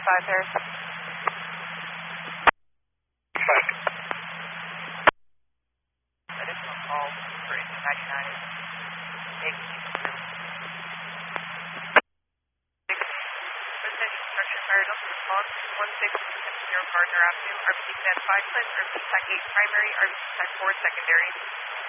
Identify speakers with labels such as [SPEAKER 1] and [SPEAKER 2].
[SPEAKER 1] 5 Harris. Additional call for 99 is 8. Residential structure fire adult response 16 Gardner Avenue, RBC Med 5 Clint, RBC Tech 8 primary, RBC Tech 4 secondary.